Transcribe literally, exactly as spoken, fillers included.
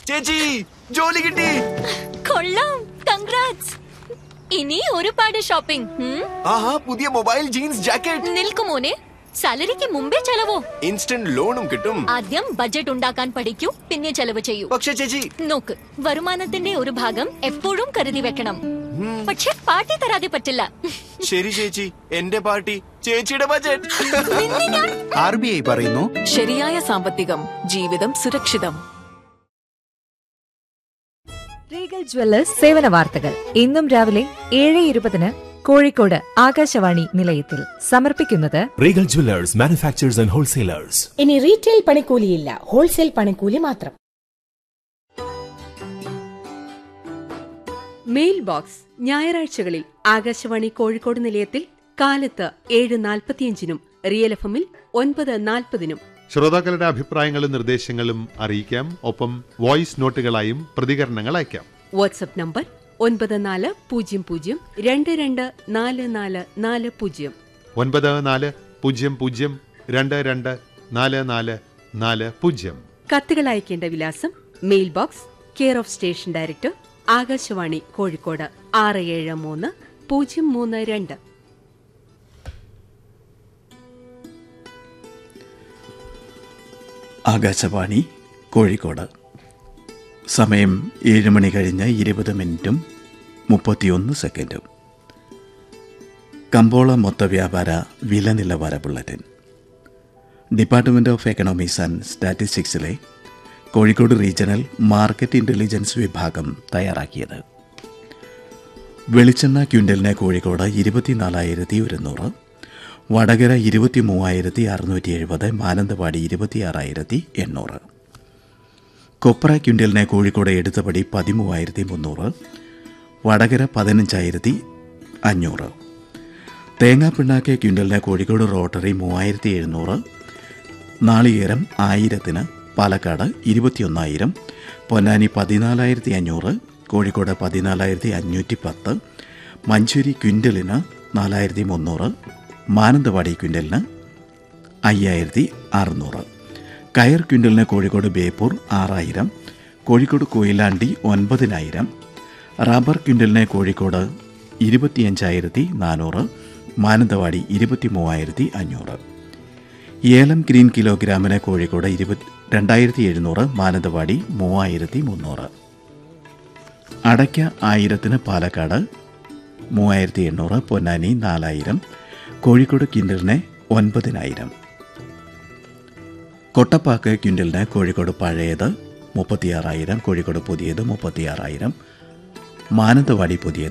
ചേച്ചി ജോലി കിട്ടി. കൊള്ളാം, കൺഗ്രാറ്റ്സ്. ഇനി ഒരുപാട് ഷോപ്പിംഗ്. ആഹാ, പുതിയ മൊബൈൽ, ജീൻസ്, ജാക്കറ്റ്. നിൽക്കുമോനെ, സാലറിക്ക് മുമ്പേ ചെലവോ? ഇൻസ്റ്റന്റ് ലോണും കിട്ടും. ആദ്യം ബഡ്ജറ്റ് ഉണ്ടാക്കാൻ പഠിക്കൂ, പിന്നെ ചെലവ് ചെയ്യൂ. പക്ഷേ ചേച്ചി, നോക്ക്, വരുമാനത്തിന്റെ ഒരു ഭാഗം എപ്പോഴും കരുതി വെക്കണം. പക്ഷെ പാർട്ടി തരാതെ പറ്റില്ല. ശരി ചേച്ചി, എന്റെ പാർട്ടി ചേച്ചിയുടെ ബഡ്ജറ്റ്. ആർ ബി ഐ പറയുന്നു, ശരിയായ സാമ്പത്തികം ജീവിതം സുരക്ഷിതം. റീഗൽ ജ്വല്ലേഴ്സ് സേവന വാർത്തകൾ ഇന്നും രാവിലെ ഏഴ് ഇരുപതിന് കോഴിക്കോട് ആകാശവാണി നിലയത്തിൽ സമർപ്പിക്കുന്നത് Regal Jewellers manufacturers and wholesalers. ഇനി റീറ്റെയിൽ പണിക്കൂലിയില്ല, ഹോൾസെയിൽ പണിക്കൂലി മാത്രം. മെയിൽ ബോക്സ് ഞായറാഴ്ചകളിൽ ആകാശവാണി കോഴിക്കോട് നിലയത്തിൽ കാലത്ത് ഏഴ് നാൽപ്പത്തിയഞ്ചിനും റിയൽ എഫ് എമ്മിൽ ഒൻപത് നാൽപ്പതിനും. ശ്രോതാക്കളുടെ അഭിപ്രായങ്ങളും നിർദ്ദേശങ്ങളും അറിയിക്കാം. ഒപ്പം വോയിസ് നോട്ടുകളായും പ്രതികരണങ്ങൾ അയക്കാം. വാട്സ്ആപ്പ് നമ്പർ ഒൻപത് നാല് പൂജ്യം പൂജ്യം രണ്ട് രണ്ട് നാല് നാല് നാല് പൂജ്യം ഒൻപത് നാല് പൂജ്യം പൂജ്യം രണ്ട് രണ്ട് നാല് നാല് നാല് പൂജ്യം. കത്തുകൾ അയക്കേണ്ട വിലാസം mail box, care of station director, Akashvani Kozhikode ആറ് ഏഴ് മൂന്ന് പൂജ്യം മൂന്ന് രണ്ട്. ആകാശവാണി കോഴിക്കോട്. സമയം ഏഴ് മണി കഴിഞ്ഞ് ഇരുപത് മിനിറ്റും മുപ്പത്തിയൊന്ന് സെക്കൻഡും. കമ്പോള മൊത്ത വ്യാപാര വില നിലവാര bulletin department of economics and സ്റ്റാറ്റിസ്റ്റിക്സിലെ Kozhikode regional market intelligence വിഭാഗം തയ്യാറാക്കിയത്. വെളിച്ചെണ്ണ ക്വിൻ്റലിന് കോഴിക്കോട് ഇരുപത്തിനാലായിരത്തി ഒരുന്നൂറ്, വടകര ഇരുപത്തി മൂവായിരത്തി അറുന്നൂറ്റി എഴുപത്, മാനന്തവാടി ഇരുപത്തിയാറായിരത്തി എണ്ണൂറ്. കൊപ്ര ക്വിൻ്റലിന് കോഴിക്കോട് എടുത്തപടി പതിമൂവായിരത്തി മുന്നൂറ്, വടകര പതിനഞ്ചായിരത്തി അഞ്ഞൂറ്. തേങ്ങാപ്പിണ്ണാക്ക് ക്വിൻ്റലിന് കോഴിക്കോട് റോട്ടറി മൂവായിരത്തി എഴുന്നൂറ്, നാളികേരം ആയിരത്തിന് പാലക്കാട് ഇരുപത്തിയൊന്നായിരം, പൊന്നാനി പതിനാലായിരത്തി അഞ്ഞൂറ്, കോഴിക്കോട് പതിനാലായിരത്തി അഞ്ഞൂറ്റി പത്ത്, മഞ്ചേരി ക്വിൻ്റലിന് നാലായിരത്തി മുന്നൂറ്, മാനന്തവാടി ക്വിൻ്റലിന് അയ്യായിരത്തി അറുന്നൂറ്. കയർ ക്വിൻ്റലിന് കോഴിക്കോട് ബേപ്പൂർ ആറായിരം, കോഴിക്കോട് കൊയിലാണ്ടി ഒൻപതിനായിരം. റബ്ബർ ക്വിൻ്റലിന് കോഴിക്കോട് ഇരുപത്തിയഞ്ചായിരത്തി നാനൂറ്, മാനന്തവാടി ഇരുപത്തി മൂവായിരത്തി അഞ്ഞൂറ്. ഏലം ഗ്രീൻ കിലോഗ്രാമിന് കോഴിക്കോട് ഇരുപത്തി രണ്ടായിരത്തി എഴുന്നൂറ്, മാനന്തവാടി മൂവായിരത്തി മുന്നൂറ്. അടയ്ക്ക ആയിരത്തിന് പാലക്കാട് മൂവായിരത്തി എണ്ണൂറ്, പൊന്നാനി നാലായിരം, കോഴിക്കോട് ക്വിൻ്റലിന് ഒൻപതിനായിരം. കൊട്ടപ്പാക്ക് ക്വിൻ്റലിന് കോഴിക്കോട് പഴയത് മുപ്പത്തിയാറായിരം, കോഴിക്കോട് പുതിയത് മുപ്പത്തിയാറായിരം, മാനന്തവാടി പുതിയത്